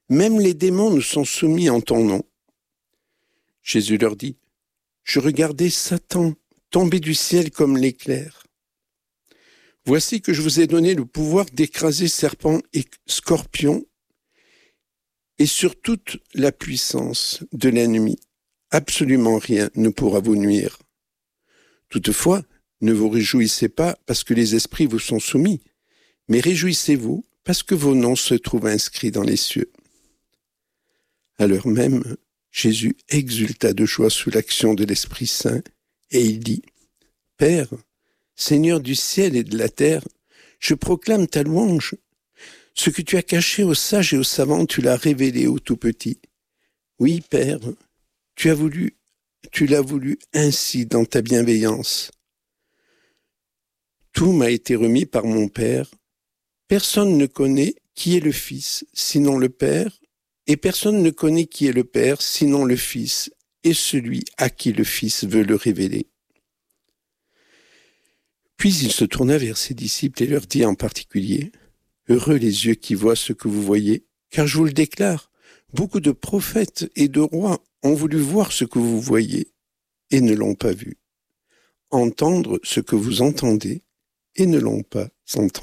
Même les démons nous sont soumis en ton nom. » Jésus leur dit, « Je regardais Satan tomber du ciel comme l'éclair. Voici que je vous ai donné le pouvoir d'écraser serpents et scorpions et sur toute la puissance de l'ennemi. Absolument rien ne pourra vous nuire. Toutefois, ne vous réjouissez pas parce que les esprits vous sont soumis, mais réjouissez-vous parce que vos noms se trouvent inscrits dans les cieux. » À l'heure même, Jésus exulta de joie sous l'action de l'Esprit Saint et il dit, « Père, Seigneur du ciel et de la terre, je proclame ta louange. Ce que tu as caché aux sages et aux savants, tu l'as révélé aux tout-petits. Oui, Père, tu l'as voulu ainsi dans ta bienveillance. Tout m'a été remis par mon Père. Personne ne connaît qui est le Fils, sinon le Père, et personne ne connaît qui est le Père, sinon le Fils, et celui à qui le Fils veut le révéler. » Puis il se tourna vers ses disciples et leur dit en particulier, « Heureux les yeux qui voient ce que vous voyez, car je vous le déclare, beaucoup de prophètes et de rois ont voulu voir ce que vous voyez et ne l'ont pas vu, entendre ce que vous entendez et ne l'ont pas entendu. »